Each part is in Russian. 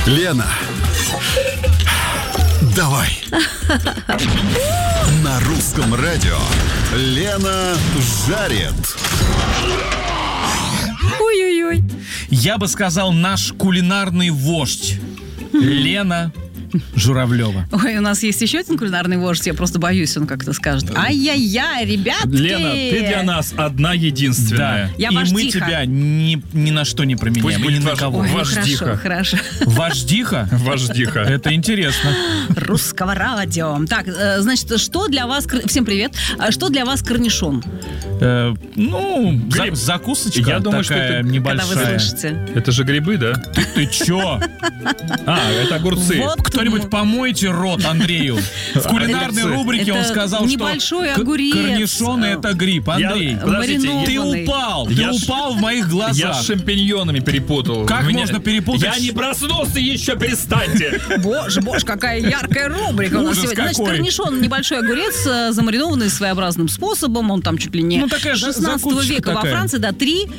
Лена, давай. На русском радио Лена жарит. Ой-ой-ой. Я бы сказал, наш кулинарный вождь Лена Журавлева. Ой, у нас есть еще один кулинарный вождь, я просто боюсь, он как-то скажет. Ай-яй-яй, ребятки! Лена, ты для нас одна единственная. Да. Я И вождиха. мы тебя ни на что не променяем. Пусть И будет ни на кого. Ой, ну Вождиха. хорошо. Вождиха? Вождиха. Это интересно. Русского радио. Так, значит, что для вас... Всем привет. Что для вас корнишон? Гриб. Закусочка Я думаю, что такая это- Когда небольшая. вы слышите? Это же грибы, да? Ты чё? Это огурцы. Вот Кто-нибудь помойте рот Андрею. В кулинарной Огурцы. рубрике он Это сказал, что небольшой огурец. корнишоны — это гриб. Андрей, Подождите, ты маринованный. упал. Ты Я ж- упал в моих Я глазах. с шампиньонами перепутал. Как можно перепутать? Я не проснулся еще, перестаньте. Боже, какая яркая рубрика у нас Ужас сегодня. Значит, какой. корнишон — небольшой огурец, замаринованный своеобразным способом. Он там чуть ли не Ну, такая 16 закусочка века во такая. Франции, да,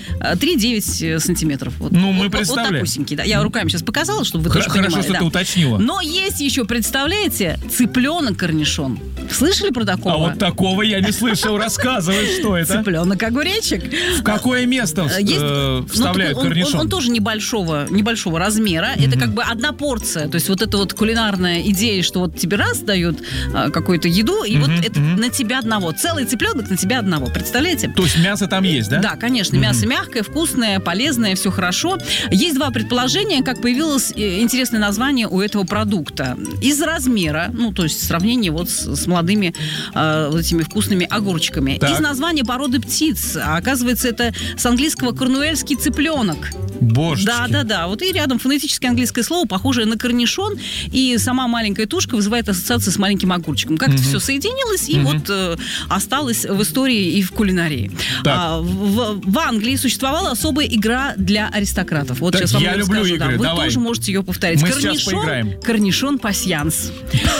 3,9 сантиметров. Вот, Ну, мы вот представляем. такусенький, да. Я руками сейчас показала, чтобы вы тоже Хорошо, понимали. что да. ты уточнила. Но есть еще, представляете, цыпленок-корнишон. Слышали про такого? А вот такого я не слышал. Рассказывай, что это. Цыпленок-огуречек. В какое место вставляют он корнишон? тоже небольшого размера. Это как бы одна порция. То есть вот эта вот кулинарная идея, что вот тебе раз дают какую-то еду, и вот это на тебя одного. Целый цыпленок на тебя одного. Представляете? То есть мясо там есть, да? Да, конечно. Мясо мягкое, вкусное, полезное, все хорошо. Есть два предположения, как появилось интересное название у этого продукта. Из размера, ну, то есть сравнение вот с молодыми вот этими вкусными огурчиками. Так. Из названия породы птиц. А оказывается, это с английского корнуэльский цыпленок. Божечки. Да. Вот и рядом фонетическое английское слово, похожее на корнишон, и сама маленькая тушка вызывает ассоциации с маленьким огурчиком. Как-то все соединилось, и вот осталось в истории и в кулинарии. Так. В Англии существовала особая игра для аристократов. Вот Так, сейчас вам я люблю расскажу, игры, Вы давай. тоже можете ее повторить. Мы сейчас поиграем. Корнишон пасьянс.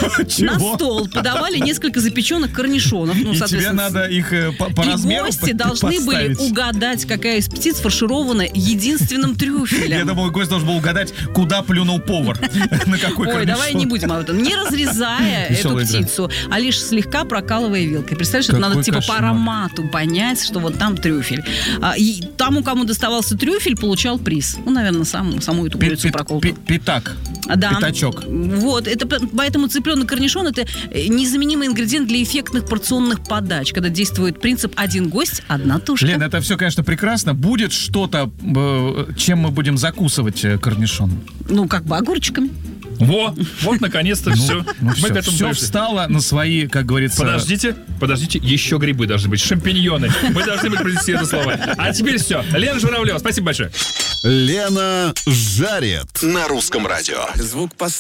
На Чего? стол подавали несколько запеченных корнишонов. Ну, И тебе соответственно, надо их по и размеру гости должны были поставить. угадать, какая из птиц фарширована единственным трюфелем. Я думал, гость должен был угадать, куда плюнул повар. На какой Ой, корнишон. давай не будем об этом. Не разрезая эту Веселая игра. птицу, а лишь слегка прокалывая вилкой. Представляешь, это Какой надо типа кошмар. по аромату понять, что вот там трюфель. И тому, кому доставался трюфель, получал приз. Ну, наверное, саму эту курицу проколотую. Пятак. Да. Пятачок. Вот, поэтому цыпленок корнишон — это незаменимый ингредиент для эффектных порционных подач, когда действует принцип «один гость, одна тушка». Лен, это все, конечно, прекрасно. Будет что-то, чем мы будем закусывать корнишон? Ну, как бы огурчиками. Вот наконец-то все. Мы к этому все пришли. встало на свои, как говорится... Подождите, еще грибы должны быть, шампиньоны. Мы должны быть произнести это слово. А теперь все. Лена Журавлева, спасибо большое. Лена жарит. На русском радио. Звук